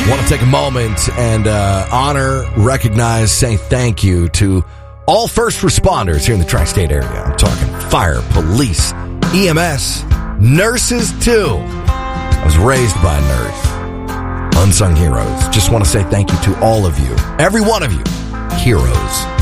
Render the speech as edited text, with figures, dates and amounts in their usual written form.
Want to take a moment and honor, recognize, say thank you to all first responders here in the tri-state area. I'm talking fire, police, EMS, nurses too. I was raised by a nurse. Unsung heroes. Just want to say thank you to all of you. Every one of you. Heroes.